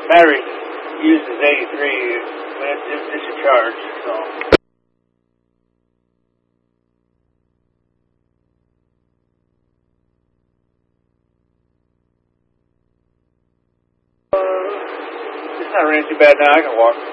Battery uses 83 when it's a charge, so. It's not raining too bad now. I can walk.